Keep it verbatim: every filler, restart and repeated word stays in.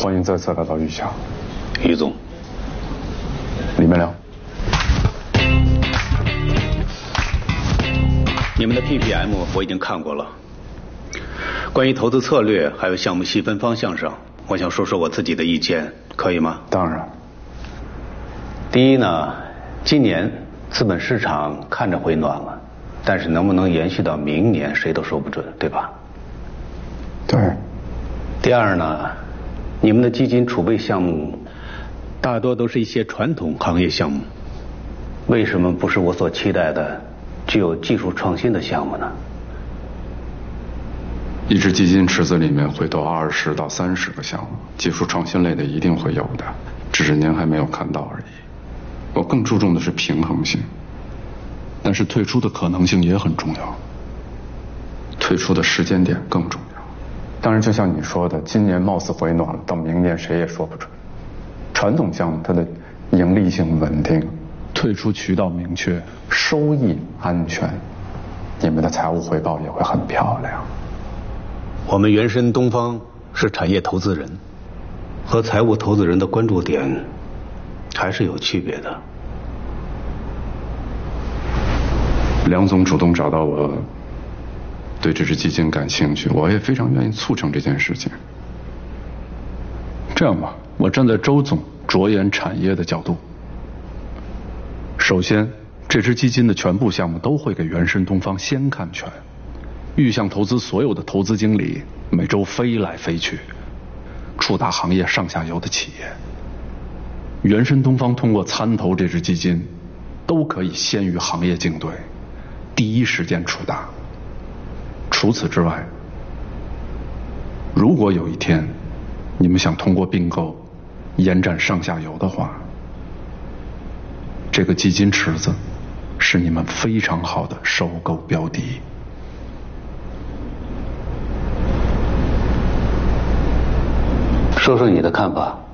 欢迎再次来到玉祥。 于总， 里面聊。 你们的 P P M 我已经看过了。关于投资策略还有项目细分方向上，我想说说我自己的意见，可以吗？ 当然。 第一呢，今年资本市场看着回暖了，但是能不能延续到明年，谁都说不准，对吧？ 对。 第二呢，你们的基金储备项目大多都是一些传统行业项目，为什么不是我所期待的具有技术创新的项目呢？ 一只基金池子里面会投二十到三十个项目，技术创新类的一定会有的，只是您还没有看到而已。我更注重的是平衡性，但是退出的可能性也很重要，退出的时间点更重要。当然就像你说的，今年貌似回暖了，到明年谁也说不准。传统项目它的盈利性稳定，退出渠道明确，收益安全，你们的财务回报也会很漂亮。 我们原深东方是产业投资人，和财务投资人的关注点还是有区别的。 梁总主动找到我，对这支基金感兴趣，我也非常愿意促成这件事情。这样吧，我站在周总着眼产业的角度，首先，这支基金的全部项目都会给原深东方先看全。玉象投资所有的投资经理每周飞来飞去，触达行业上下游的企业。原深东方通过参投这支基金，都可以先于行业竞对，第一时间触达。除此之外，如果有一天你们想通过并购延展上下游的话，这个基金池子是你们非常好的收购标的。 说说你的看法。